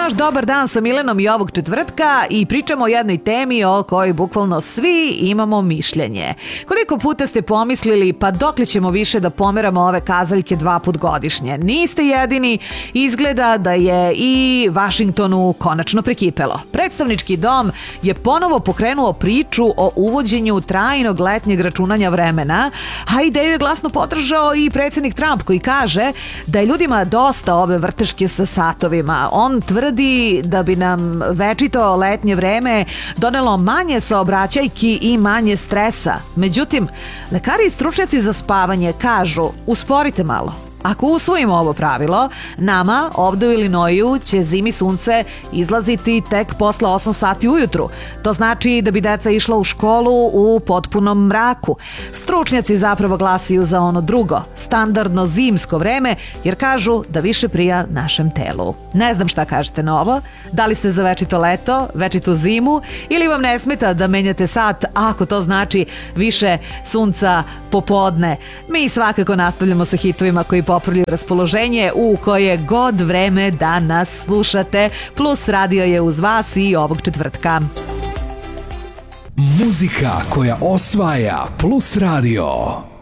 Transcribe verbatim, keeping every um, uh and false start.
još dobar dan sa Milenom i ovog četvrtka i pričamo o jednoj temi o kojoj bukvalno svi imamo mišljenje. Koliko puta ste pomislili pa dokle ćemo više da pomeramo ove kazaljke dva put godišnje? Niste jedini, izgleda da je i Vašingtonu konačno prekipelo. Predstavnički dom je ponovo pokrenuo priču o uvođenju trajnog letnjeg računanja vremena, a ideju je glasno podržao i predsjednik Trump koji kaže da je ljudima dosta ove vrteške sa satovima. On tvrdi da bi nam večito letnje vreme donelo manje saobraćajki i manje stresa. Međutim, lekari i stručnjaci za spavanje kažu usporite malo. Ako usvojimo ovo pravilo, nama ovde u Illinoisu će zimi sunce izlaziti tek posle osam sati ujutru. To znači da bi deca išla u školu u potpunom mraku. Stručnjaci zapravo glasaju za ono drugo, standardno zimsko vreme, jer kažu da više prija našem telu. Ne znam šta kažete na ovo, da li ste za večito leto, večitu zimu ili vam ne smeta da menjate sat ako to znači više sunca popodne. Mi svakako nastavljamo sa hitovima koji popravljaju raspoloženje u koje god vreme da nas slušate. Plus radio je uz vas i ovog četvrtka. Muzika koja osvaja Plus radio.